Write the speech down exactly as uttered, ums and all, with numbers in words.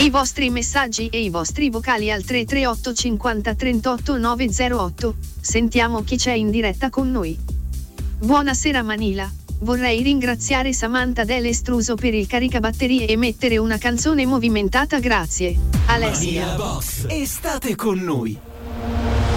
I vostri messaggi e i vostri vocali al tre tre otto cinquanta trentotto nove zero otto. Sentiamo chi c'è in diretta con noi. Buonasera Manila. Vorrei ringraziare Samantha dell'Estruso per il caricabatterie e mettere una canzone movimentata, grazie. Alessia. Manila Box, estate con noi.